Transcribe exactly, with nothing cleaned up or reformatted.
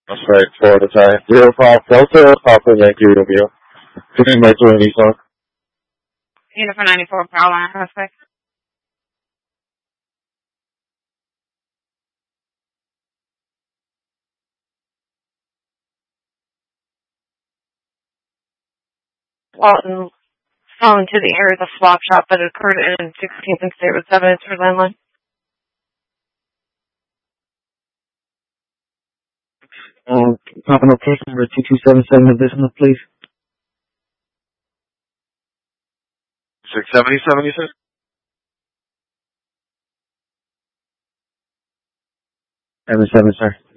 That's right, Florida time. Zero five Delta, Papa Yankee Romeo. Sitting right to any song. Uniform ninety-four, Carolina Prospect. Walton, phone to the area of the swap shop that occurred in sixteenth and State with seven for landline. Um, popping up case number two two seven seven of this one, please. six seventy-seven, you said? Seven seven, sir.